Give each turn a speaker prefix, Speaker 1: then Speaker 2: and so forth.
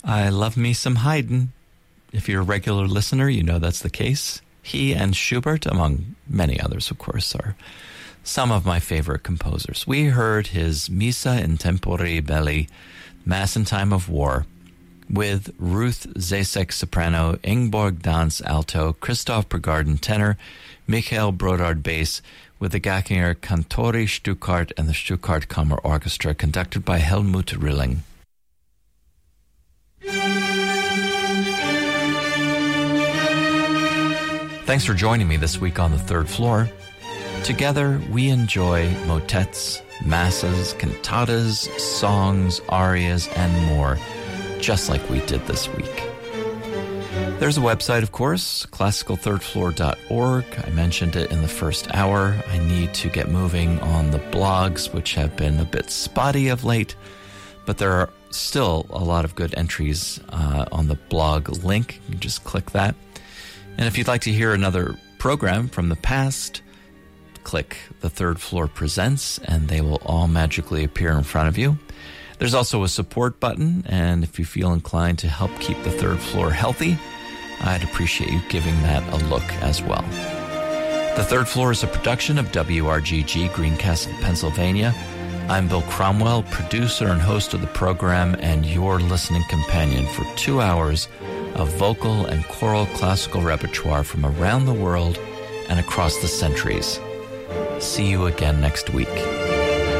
Speaker 1: I love me some Haydn. If you're a regular listener, you know that's the case. He and Schubert, among many others, of course, are some of my favorite composers. We heard his Missa in Tempore Belli, Mass in Time of War, with Ruth Zasek soprano, Ingeborg Dance alto, Christoph Bergarden tenor, Michael Brodard bass, with the Gackinger Cantori Stuttgart and the Stuttgart Kammer Orchestra, conducted by Helmut Rilling. Thanks for joining me this week on the third floor. Together, we enjoy motets, masses, cantatas, songs, arias, and more, just like we did this week. There's a website, of course, classicalthirdfloor.org. I mentioned it in the first hour. I need to get moving on the blogs, which have been a bit spotty of late, but there are still a lot of good entries on the blog link. You can just click that. And if you'd like to hear another program from the past, click The Third Floor Presents, and they will all magically appear in front of you. There's also a support button, and if you feel inclined to help keep the third floor healthy, I'd appreciate you giving that a look as well. The Third Floor is a production of WRGG, Greencastle, Pennsylvania. I'm Bill Cromwell, producer and host of the program, and your listening companion for 2 hours of vocal and choral classical repertoire from around the world and across the centuries. See you again next week.